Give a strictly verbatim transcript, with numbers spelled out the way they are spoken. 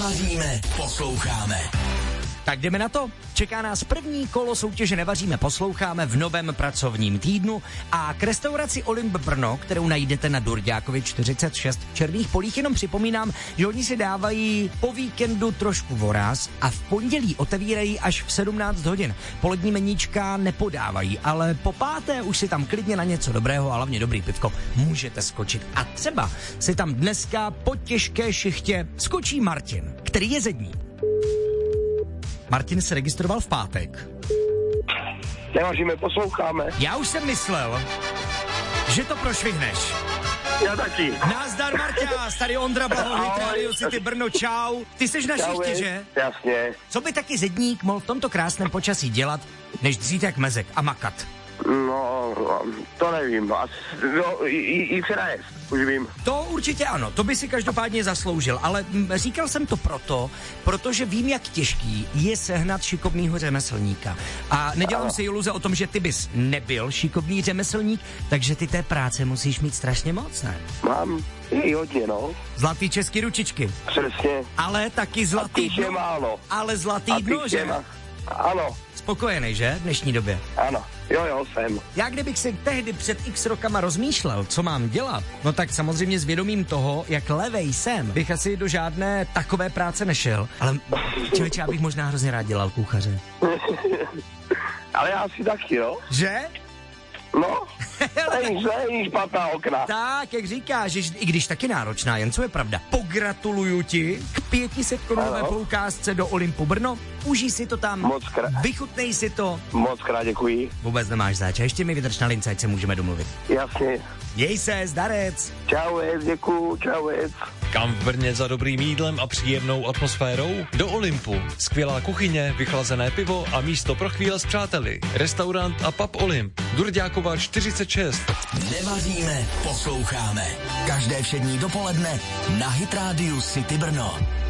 Nevaříme, posloucháme. Tak jdeme na to. Čeká nás první kolo soutěže Nevaříme, posloucháme v novém pracovním týdnu a k restauraci Olymp Brno, kterou najdete na Durďákově čtyřicet šest v Černých Polích, jenom připomínám, že oni si dávají po víkendu trošku voráz a v pondělí otevírají až v sedmnáct hodin. Polední meníčka nepodávají, ale po páté už si tam klidně na něco dobrého a hlavně dobrý pivko můžete skočit. A třeba si tam dneska po těžké šichtě skočí Martin, který je zední. Martin se registroval v pátek. Nevaříme, posloucháme. Já už jsem myslel, že to prošvihneš. Já taky. Nazdar, Marťás, tady Ondra Blahovič, Radio City Brno, čau. Ty seš na šichtě, že? Jasně. Co by taky zedník mohl v tomto krásném počasí dělat, než dřít jak mezek a makat? No, to nevím. Asi, no, jít se najet, už vím. To určitě ano, to by si každopádně zasloužil, ale m, říkal jsem to proto, protože vím, jak těžký je sehnat šikovnýho řemeslníka. A nedělám ano. si iluze o tom, že ty bys nebyl šikovný řemeslník, takže ty té práce musíš mít strašně moc, ne? Mám i hodně, no. Zlatý český ručičky. Přesně. Ale taky zlatý dno. Je málo. Ale zlatý dno, že? Má... Ano. Spokojený, že? V dnešní době. Ano. Jo, jo, jsem. Já kdybych si tehdy před x rokama rozmýšlel, co mám dělat, no tak samozřejmě s vědomím toho, jak levej jsem, bych asi do žádné takové práce nešel, ale člověče, já bych možná hrozně rád dělal kuchaře. Ale já si taky, jo. Že? No, není, není špatná okna. Tak, jak říkáš, že i když taky náročná, jen co je pravda. Pogratuluju ti k pětiset korunové poukázce do Olympu Brno. Užij si to tam, moc krát. Vychutnej si to. Moc krát děkuji. Vůbec nemáš zač, a ještě mi vydrž na lince, ať se můžeme domluvit. Jasně. Měj se, zdarec. Čauec, děkuju, čauec. Kam v Brně za dobrým jídlem a příjemnou atmosférou? Do Olympu. Skvělá kuchyně, vychlazené pivo a místo pro chvíle s přáteli. Restaurant a pub Olymp. Durďákova čtyřicet šest. Nevaříme, posloucháme. Každé všední dopoledne na Hit Radio City Brno.